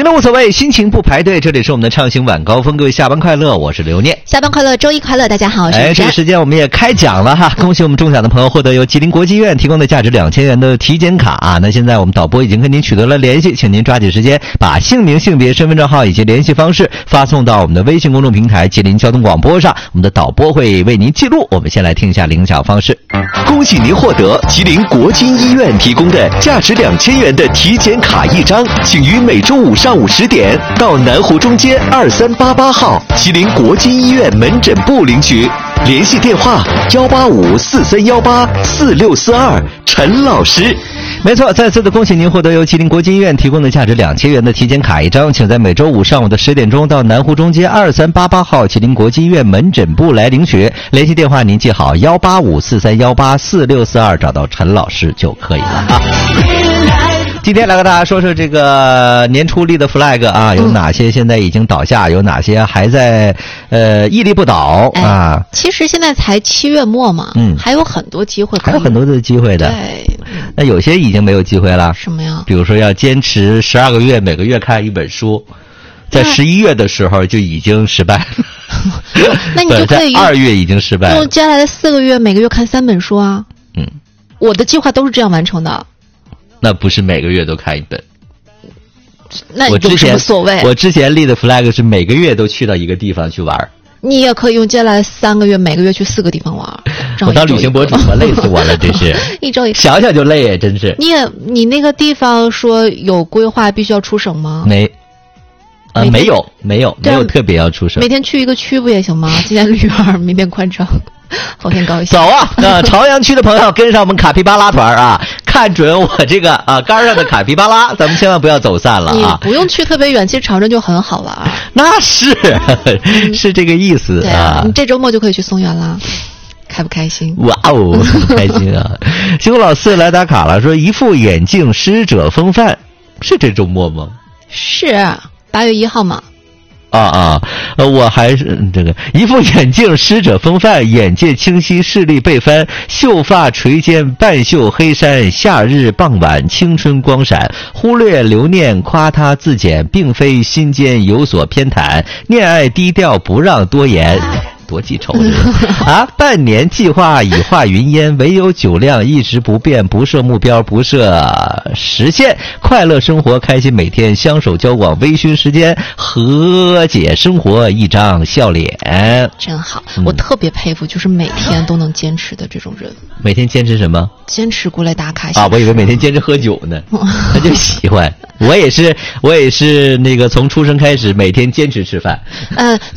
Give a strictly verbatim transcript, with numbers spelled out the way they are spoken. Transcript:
行了无所谓，心情不排队，这里是我们的畅行晚高峰，各位下班快乐，我是刘念。 下班快乐，周一快乐，大家好，我是哎，这个时间我们也开奖了哈，恭喜我们中奖的朋友获得由吉林国际医院提供的价值两千元的体检卡啊。那现在我们导播已经跟您取得了联系，请您抓紧时间把姓名、性别、身份证号以及联系方式发送到我们的微信公众平台吉林交通广播上，我们的导播会为您记录。我们先来听一下领奖方式。 恭喜您获得吉林国际医院提供的价值两千元的体检卡一张，请于每周五上午十点到南湖中街二三八八号吉林国际医院门诊部领取，联系电话幺八五四三幺八四六四二，陈老师。 没错，再次的恭喜您获得由吉林国际医院提供的价值两千元的体检卡一张，请在每周五上午的十点钟到南湖中街二三八八号吉林国际医院门诊部来领取，联系电话您记好幺八五四三幺八四六四二，找到陈老师就可以了啊。今天来跟大家说说这个年初立的 flag 啊，有哪些现在已经倒下，有哪些还在呃屹立不倒啊、哎？ 其实现在才七月末嘛，嗯，还有很多机会， 还有很多的机会的。 对， 那有些已经没有机会了。 什么呀？ 比如说要坚持十二个月，每个月看一本书，在十一月的时候就已经失败了。 那你就可以在二月已经失败了。 用接下来的四个月，每个月看三本书啊。 嗯， 我的计划都是这样完成的。 那不是每个月都看一本， 那有什么所谓？ 我之前立的 flag 是每个月都去到一个地方去玩。 你也可以用接下来三个月，每个月去四个地方玩。 我当旅行博主嘛，累死我了，真是一周一想想就累，真是。 你也你那个地方说有规划，必须要出省吗？ 没，呃，没有，没有，没有特别要出省。 每天去一个区不也行吗？今天绿园，明天宽城。后天高一些。 走啊！那朝阳区的朋友跟上我们卡皮巴拉团啊，看准我这个啊杆上的卡皮巴拉，咱们千万不要走散了啊！ 你不用去特别远，其实长春就很好玩。 那是、嗯、是这个意思对啊！你这周末就可以去松原了，开不开心？ 哇哦，很开心啊！辛苦老四来打卡了，说一副眼镜师者风范，是这周末吗？ 是八月一号嘛。 啊啊，呃，我还是这个一副眼镜师者风范，眼界清晰，视力倍翻，秀发垂肩，半袖黑衫，夏日傍晚，青春光闪，忽略留念，夸他自检，并非心间有所偏袒，恋爱低调，不让多言。多记仇啊！半年计划已化云烟，唯有酒量一直不变，不设目标，不设实现，快乐生活，开心每天，相守交往，微醺时间，和解生活，一张笑脸， 真好。嗯、我特别佩服，就是每天都能坚持的这种人。 每天坚持什么？ 坚持过来打卡啊！我以为每天坚持喝酒呢，他就喜欢。我也是，我也是那个从出生开始每天坚持吃饭。 呃，